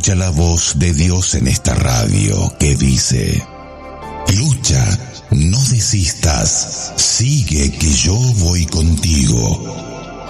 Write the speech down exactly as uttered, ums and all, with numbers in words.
escucha la voz de Dios en esta radio que dice: lucha, no desistas, sigue que yo voy contigo.